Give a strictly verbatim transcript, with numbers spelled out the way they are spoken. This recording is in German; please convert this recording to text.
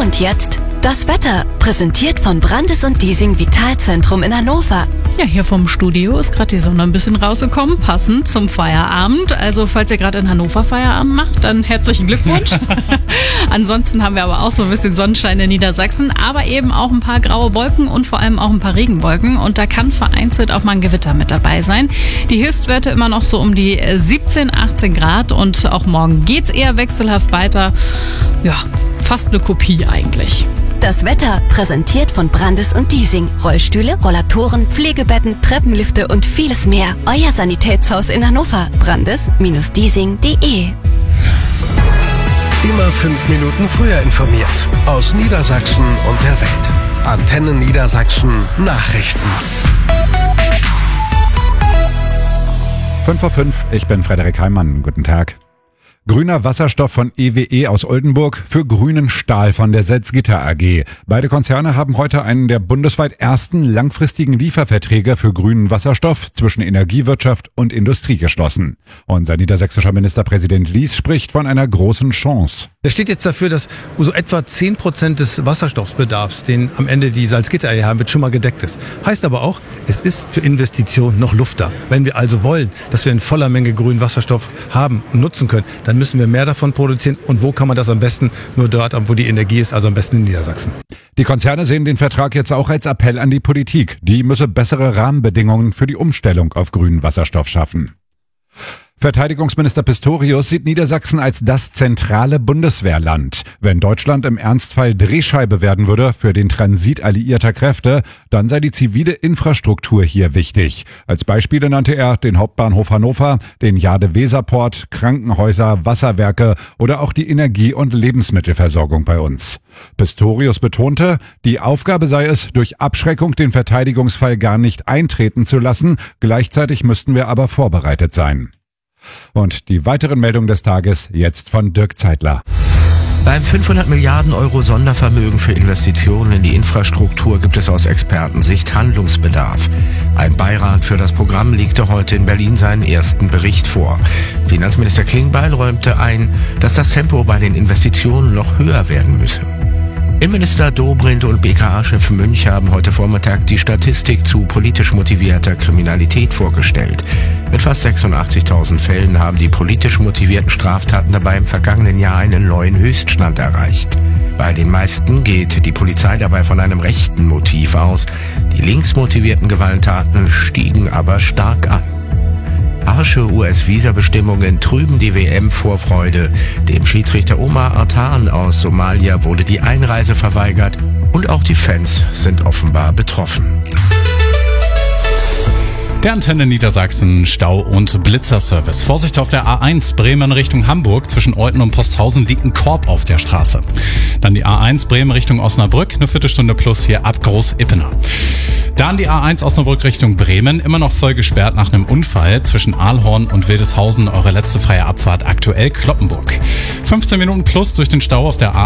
Und jetzt das Wetter, präsentiert von Brandes und Diesing Vitalzentrum in Hannover. Ja, hier vom Studio ist gerade die Sonne ein bisschen rausgekommen, passend zum Feierabend. Also falls ihr gerade in Hannover Feierabend macht, dann herzlichen Glückwunsch. Ansonsten haben wir aber auch so ein bisschen Sonnenschein in Niedersachsen, aber eben auch ein paar graue Wolken und vor allem auch ein paar Regenwolken. Und da kann vereinzelt auch mal ein Gewitter mit dabei sein. Die Höchstwerte immer noch so um die siebzehn, achtzehn Grad und auch morgen geht's eher wechselhaft weiter. Ja, fast eine Kopie eigentlich. Das Wetter, präsentiert von Brandes und Diesing. Rollstühle, Rollatoren, Pflegebetten, Treppenlifte und vieles mehr. Euer Sanitätshaus in Hannover. brandes Bindestrich diesing punkt de. Immer fünf Minuten früher informiert. Aus Niedersachsen und der Welt. Antenne Niedersachsen Nachrichten. fünf vor fünf, ich bin Frederik Heimann. Guten Tag. Grüner Wasserstoff von E W E aus Oldenburg für grünen Stahl von der Salzgitter A G. Beide Konzerne haben heute einen der bundesweit ersten langfristigen Lieferverträge für grünen Wasserstoff zwischen Energiewirtschaft und Industrie geschlossen. Unser niedersächsischer Ministerpräsident Lies spricht von einer großen Chance. Das steht jetzt dafür, dass so etwa zehn Prozent des Wasserstoffbedarfs, den am Ende die Salzgitter A G haben wird, schon mal gedeckt ist. Heißt aber auch, es ist für Investitionen noch Luft da. Wenn wir also wollen, dass wir in voller Menge grünen Wasserstoff haben und nutzen können, dann müssen wir mehr davon produzieren. Und wo kann man das am besten? Nur dort, wo die Energie ist, also am besten in Niedersachsen. Die Konzerne sehen den Vertrag jetzt auch als Appell an die Politik. Die müsse bessere Rahmenbedingungen für die Umstellung auf grünen Wasserstoff schaffen. Verteidigungsminister Pistorius sieht Niedersachsen als das zentrale Bundeswehrland. Wenn Deutschland im Ernstfall Drehscheibe werden würde für den Transit alliierter Kräfte, dann sei die zivile Infrastruktur hier wichtig. Als Beispiele nannte er den Hauptbahnhof Hannover, den Jade-Weser-Port, Krankenhäuser, Wasserwerke oder auch die Energie- und Lebensmittelversorgung bei uns. Pistorius betonte, die Aufgabe sei es, durch Abschreckung den Verteidigungsfall gar nicht eintreten zu lassen. Gleichzeitig müssten wir aber vorbereitet sein. Und die weiteren Meldungen des Tages jetzt von Dirk Zeitler. Beim fünfhundert Milliarden Euro Sondervermögen für Investitionen in die Infrastruktur gibt es aus Expertensicht Handlungsbedarf. Ein Beirat für das Programm legte heute in Berlin seinen ersten Bericht vor. Finanzminister Klingbeil räumte ein, dass das Tempo bei den Investitionen noch höher werden müsse. Innenminister Dobrindt und B K A-Chef Münch haben heute Vormittag die Statistik zu politisch motivierter Kriminalität vorgestellt. Mit fast sechsundachtzigtausend Fällen haben die politisch motivierten Straftaten dabei im vergangenen Jahr einen neuen Höchststand erreicht. Bei den meisten geht die Polizei dabei von einem rechten Motiv aus. Die linksmotivierten Gewalttaten stiegen aber stark an. Harsche U S-Visa-Bestimmungen trüben die W M-Vorfreude. Dem Schiedsrichter Omar Artan aus Somalia wurde die Einreise verweigert und auch die Fans sind offenbar betroffen. Der Antenne Niedersachsen Stau- und Blitzerservice. Vorsicht auf der A eins Bremen Richtung Hamburg. Zwischen Olten und Posthausen liegt ein Korb auf der Straße. Dann die A eins Bremen Richtung Osnabrück. Eine Viertelstunde plus hier ab Groß-Ippener. Dann die A eins Osnabrück Richtung Bremen. Immer noch voll gesperrt nach einem Unfall. Zwischen Aalhorn und Wildeshausen eure letzte freie Abfahrt aktuell Cloppenburg. fünfzehn Minuten plus durch den Stau auf der A